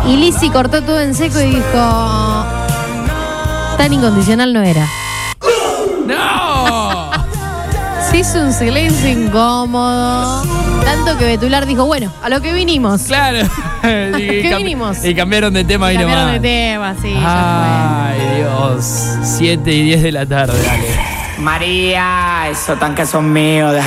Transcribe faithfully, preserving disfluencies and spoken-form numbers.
Y Lizzy cortó todo en seco y dijo, tan incondicional no era. ¡No! Se hizo un silencio incómodo. Tanto que Betular dijo, bueno, a lo que vinimos. Claro. ¿A Y qué cam- vinimos? Y cambiaron de tema y no Cambiaron más. de tema, sí, Ay, Dios. siete y diez de la tarde, dale. María, esos tanques son míos, deja